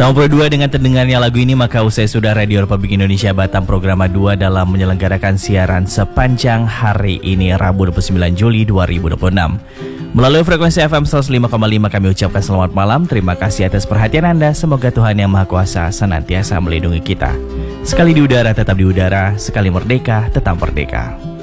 Nomor 2 dengan terdengarnya lagu ini maka usai sudah Radio Republik Indonesia Batam Programa 2 dalam menyelenggarakan siaran sepanjang hari ini Rabu 29 Juli 2026. Melalui frekuensi FM 105,5 kami ucapkan selamat malam. Terima kasih atas perhatian Anda. Semoga Tuhan Yang Maha Kuasa senantiasa melindungi kita. Sekali di udara tetap di udara, sekali merdeka tetap merdeka.